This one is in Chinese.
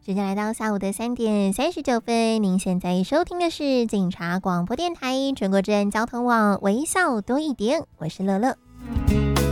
时间来到下午的3:39，您现在收听的是警察广播电台全国治安交通网微笑多一点，我是乐乐。